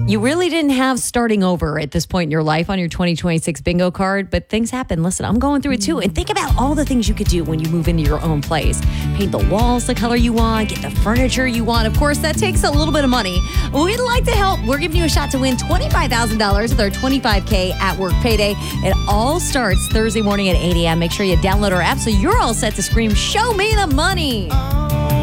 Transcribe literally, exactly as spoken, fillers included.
You really didn't have starting over at this point in your life on your twenty twenty-six bingo card, but things happen. Listen, I'm going through it too. And think about all the things you could do when you move into your own place. Paint the walls the color you want, get the furniture you want. Of course, that takes a little bit of money. We'd like to help. We're giving you a shot to win twenty-five thousand dollars with our twenty-five K at work payday. It all starts Thursday morning at eight a.m. Make sure you download our app so you're all set to scream, "Show me the money."